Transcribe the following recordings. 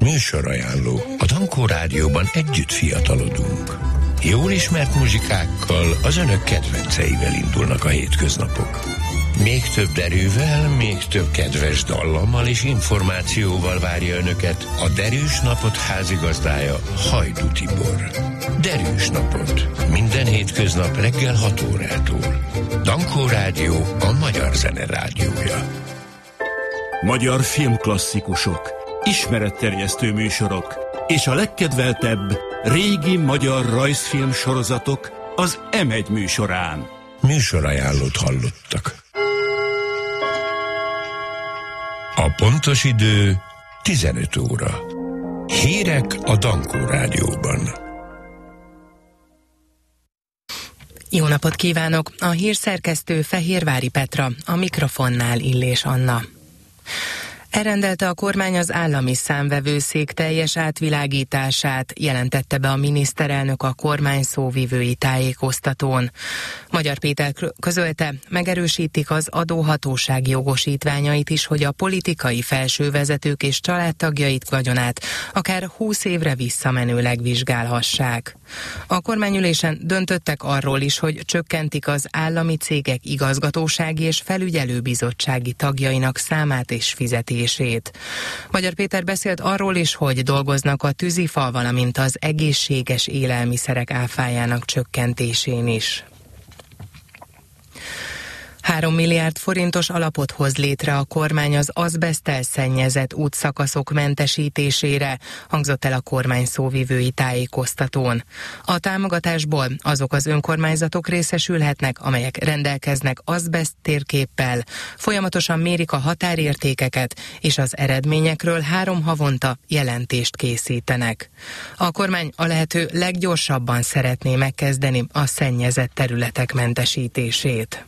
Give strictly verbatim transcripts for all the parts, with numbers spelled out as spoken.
Műsorajánló. A Dankó Rádióban együtt fiatalodunk. Jól ismert muzsikákkal, az önök kedvenceivel indulnak a hétköznapok. Még több derűvel, még több kedves dallammal és információval várja önöket a Derűs Napot házigazdája, Hajdú Tibor. Derűs Napot. Minden hétköznap reggel hat órától. Dankó Rádió, a magyar zene rádiója. Magyar filmklasszikusok, ismeretterjesztő műsorok és a legkedveltebb régi magyar rajzfilm sorozatok az em egy műsorán. Műsorajánlót hallottak. A pontos idő tizenöt óra. Hírek a Dankó Rádióban. Jó napot kívánok! A hírszerkesztő Fehérvári Petra, a mikrofonnál Illés Anna. Elrendelte a kormány az állami számvevőszék teljes átvilágítását, jelentette be a miniszterelnök a kormány szóvivői tájékoztatón. Magyar Péter közölte, megerősítik az adóhatóság jogosítványait is, hogy a politikai felsővezetők és családtagjait vagyonát akár húsz évre visszamenőleg vizsgálhassák. A kormányülésen döntöttek arról is, hogy csökkentik az állami cégek igazgatósági és felügyelőbizottsági tagjainak számát és fizetését. Magyar Péter beszélt arról is, hogy dolgoznak a tűzifa, valamint az egészséges élelmiszerek áfájának csökkentésén is. Három milliárd forintos alapot hoz létre a kormány az azbeszttel szennyezett útszakaszok mentesítésére, hangzott el a kormány szóvivői tájékoztatón. A támogatásból azok az önkormányzatok részesülhetnek, amelyek rendelkeznek azbeszt térképpel, folyamatosan mérik a határértékeket, és az eredményekről három havonta jelentést készítenek. A kormány a lehető leggyorsabban szeretné megkezdeni a szennyezett területek mentesítését.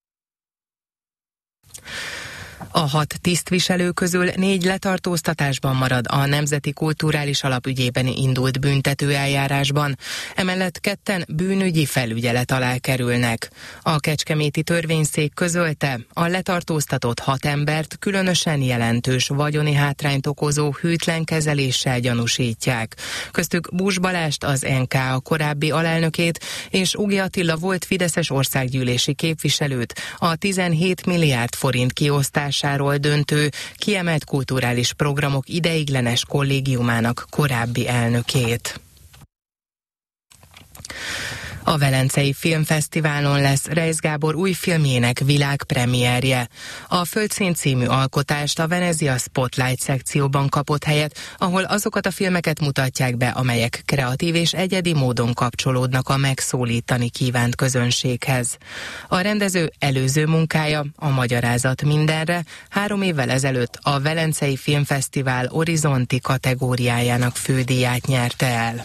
A hat tisztviselő közül négy letartóztatásban marad a Nemzeti Kulturális Alap ügyében indult büntetőeljárásban, emellett ketten bűnügyi felügyelet alá kerülnek. A kecskeméti törvényszék közölte, a letartóztatott hat embert különösen jelentős vagyoni hátrányt okozó hűtlen kezeléssel gyanúsítják. Köztük Bús Balást, az en ká a korábbi alelnökét, és Ugi Attila volt fideszes országgyűlési képviselőt a tizenhét milliárd forint kiosztás döntő kiemelt kulturális programok ideiglenes kollégiumának korábbi elnökét. A Velencei Filmfesztiválon lesz Reisz Gábor új filmjének világpremierje. A Földszín című alkotást a Venezia Spotlight szekcióban kapott helyet, ahol azokat a filmeket mutatják be, amelyek kreatív és egyedi módon kapcsolódnak a megszólítani kívánt közönséghez. A rendező előző munkája, a Magyarázat mindenre, három évvel ezelőtt a Velencei Filmfesztivál Horizonti kategóriájának fődíját nyerte el.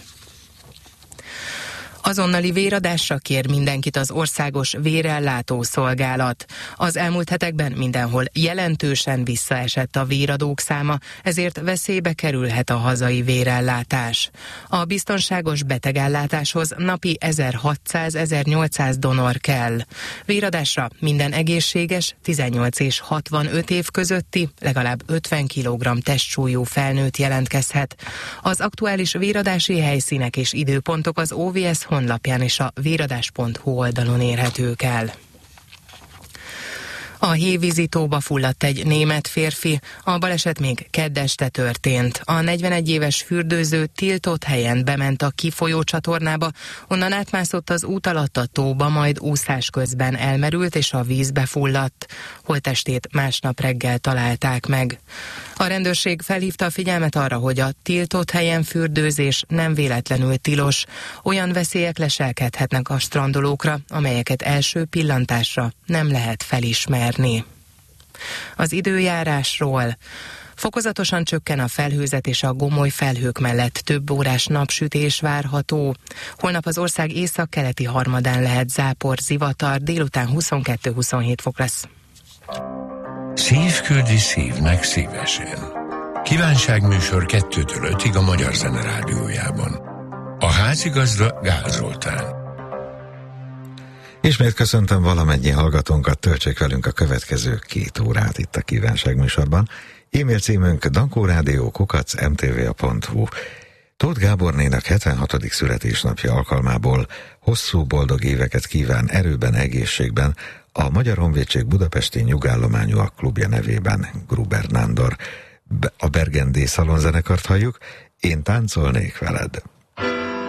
Azonnali véradásra kér mindenkit az Országos Vérellátó Szolgálat. Az elmúlt hetekben mindenhol jelentősen visszaesett a véradók száma, ezért veszélybe kerülhet a hazai vérellátás. A biztonságos betegellátáshoz napi ezerhatszáz-ezernyolcszáz donor kell. Véradásra minden egészséges, tizennyolc és hatvanöt év közötti, legalább ötven kilogramm testsúlyú felnőtt jelentkezhet. Az aktuális véradási helyszínek és időpontok az o vé es honlapján és a véradás pont hu oldalon érhetők el. A Hévízi tóba fulladt egy német férfi, a baleset még kedd este történt. A negyvenegy éves fürdőző tiltott helyen bement a kifolyó csatornába, onnan átmászott az út alatt a tóba, majd úszás közben elmerült és a vízbe fulladt. Holttestét másnap reggel találták meg. A rendőrség felhívta a figyelmet arra, hogy a tiltott helyen fürdőzés nem véletlenül tilos. Olyan veszélyek leselkedhetnek a strandolókra, amelyeket első pillantásra nem lehet felismerni. Az időjárásról. Fokozatosan csökken a felhőzet, és a gomoly felhők mellett több órás napsütés várható. Holnap az ország északkeleti harmadán lehet zápor, zivatar, délután huszonkettő-huszonhét fok lesz. Szív küldi szívnek szívesen. Kívánságműsor kettőtől ötig a Magyar Zene Rádiójában. A házigazda Gál Zoltán. Ismét köszöntöm valamennyi hallgatónkat, töltsék velünk a következő két órát itt a kívánságműsorban. E-mail címünk dankórádió kukac em té vé pont hu. Tóth Gábornénak hetvenhatodik születésnapja alkalmából hosszú boldog éveket kíván erőben, egészségben a Magyar Honvédség budapesti nyugállományúak klubja nevében Gruber Nándor. A Bergendé szalonzenekart halljuk, Én táncolnék veled.